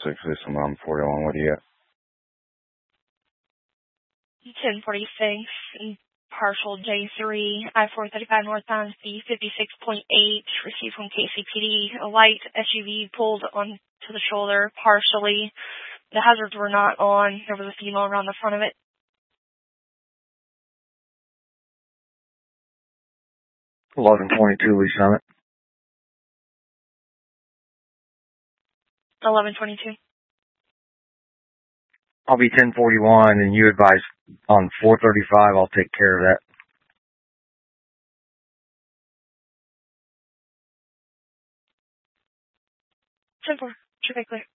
6, this is 41. What do you got? 1046 and partial J3, I-435 northbound speed 56.8, received from KCPD. A light SUV pulled onto the shoulder partially. The hazards were not on. There was a female around the front of it. 1122, Lee Summit. 1122. I'll be 1041, and you advise on 435. I'll take care of that. 10-4. Traffic clear.